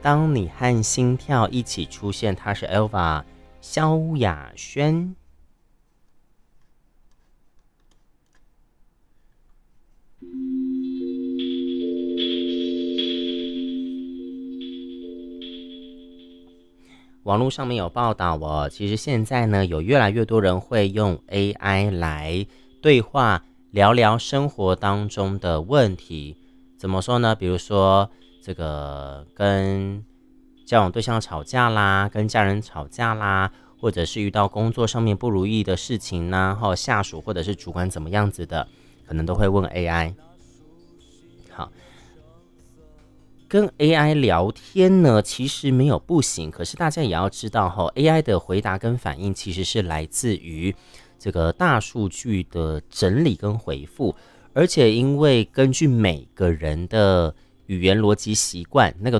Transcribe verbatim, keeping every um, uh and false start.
当你和心跳一起出现，它是 Alpha 萧亚轩。网络上面有报道哦，其实现在呢，有越来越多人会用 A I 来对话，聊聊生活当中的问题。怎么说呢？比如说这个跟交往对象吵架啦，跟家人吵架啦，或者是遇到工作上面不如意的事情呢，或下属或者是主管怎么样子的，可能都会问 A I。好。跟 A I 聊天呢，其实没有不行，可是大家也要知道哈 ，A I 的回答跟反应其实是来自于这个大数据的整理跟回复，而且因为根据每个人的语言逻辑习惯，那个